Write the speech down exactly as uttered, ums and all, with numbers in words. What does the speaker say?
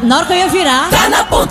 na hora que eu ia virar. Tá na ponta